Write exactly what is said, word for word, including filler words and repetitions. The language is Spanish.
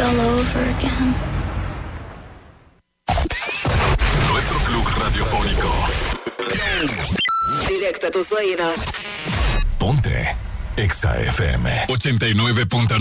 all over again. Nuestro club radiofónico. Directo a tus oídos. Ponte Exa F M ochenta y nueve punto nueve.